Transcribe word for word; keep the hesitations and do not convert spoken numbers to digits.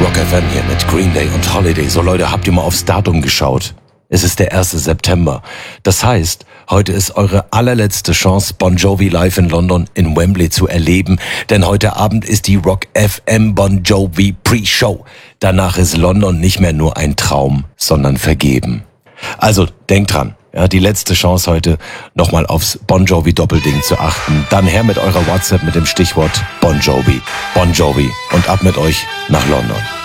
Rock F M hier mit Green Day und Holiday. So Leute, habt ihr mal aufs Datum geschaut? Es ist der erste September. Das heißt, heute ist eure allerletzte Chance, Bon Jovi live in London in Wembley zu erleben. Denn heute Abend ist die Rock F M Bon Jovi Pre-Show. Danach ist London nicht mehr nur ein Traum, sondern vergeben. Also denkt dran, ja, die letzte Chance heute, nochmal aufs Bon Jovi Doppelding zu achten. Dann her mit eurer WhatsApp mit dem Stichwort Bon Jovi. Bon Jovi und ab mit euch nach London.